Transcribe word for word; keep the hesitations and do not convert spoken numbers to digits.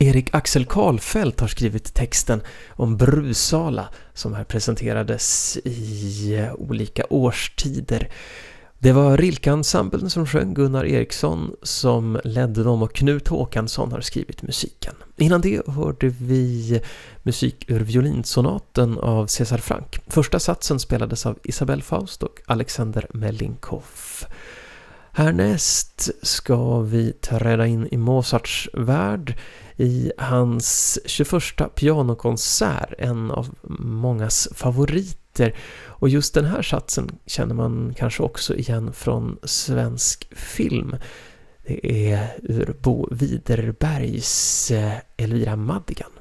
Erik Axel Karlfeldt har skrivit texten om Brusala som här presenterades i olika årstider. Det var Rilke-ensemblen som sjöng, Gunnar Eriksson som ledde dem och Knut Håkansson har skrivit musiken. Innan det hörde vi musik ur violinsonaten av César Franck. Första satsen spelades av Isabelle Faust och Alexander Melinkov. Härnäst ska vi träda in i Mozarts värld i hans tjugoförsta pianokonsert, en av mångas favoriter. Och just den här satsen känner man kanske också igen från svensk film. Det är ur Bo Widerbergs Elvira Madigan.